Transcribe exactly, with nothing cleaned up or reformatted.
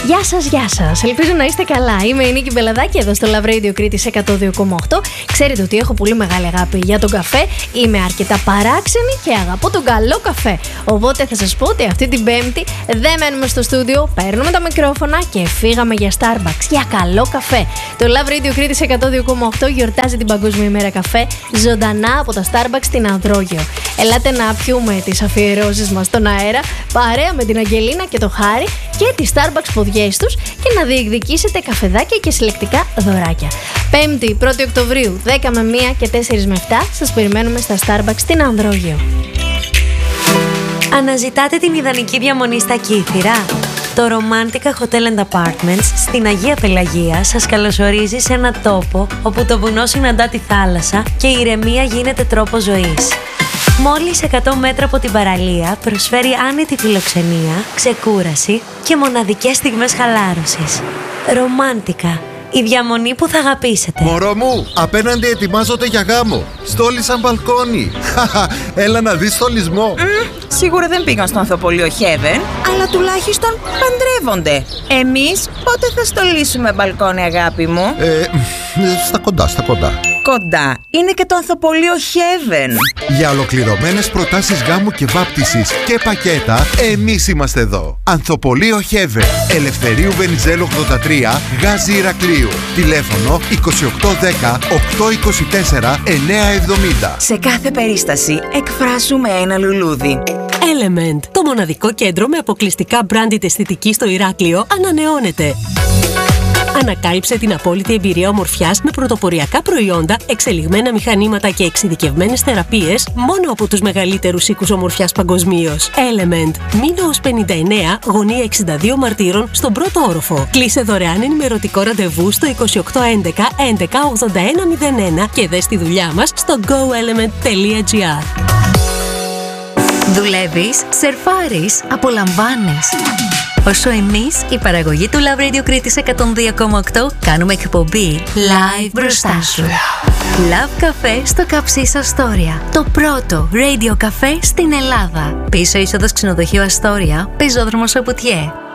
Γεια σας, γεια σας. Ελπίζω να είστε καλά. Είμαι η Νίκη Μπελαδάκη εδώ στο Love Radio Κρήτης εκατό δύο κόμμα οκτώ. Ξέρετε ότι έχω πολύ μεγάλη αγάπη για τον καφέ. Είμαι αρκετά παράξενη και αγαπώ τον καλό καφέ. Οπότε θα σας πω ότι αυτή την Πέμπτη δεν μένουμε στο στούντιο, παίρνουμε τα μικρόφωνα και φύγαμε για Starbucks για καλό καφέ. Το Love Radio Κρήτης εκατό δύο κόμμα οκτώ γιορτάζει την Παγκόσμια ημέρα καφέ ζωντανά από τα Starbucks στην Ανδρόγειο. Ελάτε να πιούμε τις αφιερώσεις μας στον αέρα, παρέα με την Αγγελίνα και το Χάρη και τις Starbucks ποδιές τους και να διεκδικήσετε καφεδάκια και συλλεκτικά δωράκια. Πέμπτη, πρώτη Οκτωβρίου, δέκα με μία και τέσσερα με επτά, σας περιμένουμε στα Starbucks στην Ανδρόγειο. Αναζητάτε την ιδανική διαμονή στα Κύθυρα? Το Romantica Hotel and Apartments στην Αγία Πελαγία σας καλωσορίζει σε ένα τόπο όπου το βουνό συναντά τη θάλασσα και η ηρεμία γίνεται τρόπο ζωής. Μόλις εκατό μέτρα από την παραλία προσφέρει άνετη φιλοξενία, ξεκούραση και μοναδικές στιγμές χαλάρωσης. Romantica. Η διαμονή που θα αγαπήσετε. Μωρό μου, απέναντι ετοιμάζονται για γάμο. Στόλισαν μπαλκόνι. Έλα να δεις στολισμό. Mm, σίγουρα δεν πήγαν στο Ανθοπολείο Heaven, αλλά τουλάχιστον παντρεύονται. Εμείς πότε θα στολίσουμε μπαλκόνι, αγάπη μου? Ε, στα κοντά, στα κοντά. Κοντά είναι και το Ανθοπολείο Heaven. Για ολοκληρωμένες προτάσεις γάμου και βάπτισης και πακέτα, εμείς είμαστε εδώ. Ανθοπολείο Heaven, Ελευθερίου Βενιζέλου ογδόντα τρία, Γάζι Ηρακλείου. Τηλέφωνο είκοσι οκτώ δέκα οκτακόσια είκοσι τέσσερα εννιακόσια εβδομήντα. Σε κάθε περίσταση εκφράζουμε ένα λουλούδι. Element, το μοναδικό κέντρο με αποκλειστικά branded αισθητική στο Ηράκλειο, ανανεώνεται. Ανακάλυψε την απόλυτη εμπειρία ομορφιάς με πρωτοποριακά προϊόντα, εξελιγμένα μηχανήματα και εξειδικευμένες θεραπείες μόνο από τους μεγαλύτερους οίκους ομορφιάς παγκοσμίως. Element. Μήνωος πενήντα εννέα, γωνία εξήντα δύο Μαρτύρων, στον πρώτο όροφο. Κλείσε δωρεάν ενημερωτικό ραντεβού στο είκοσι οκτώ έντεκα έντεκα ογδόντα ένα μηδέν ένα και δες τη δουλειά μας στο γκο ελεμεντ τελεία τζι άρ. Δουλεύεις, σερφάρεις, απολαμβάνεις. Όσο εμείς, η παραγωγή του Love Radio Κρήτης εκατό δύο κόμμα οκτώ, κάνουμε εκπομπή live μπροστά σου. Love Café στο Καψίς Αστόρια. Το πρώτο radio καφέ στην Ελλάδα. Πίσω είσοδος ξενοδοχείου Αστόρια, πεζόδρομος Σαπουτιέ.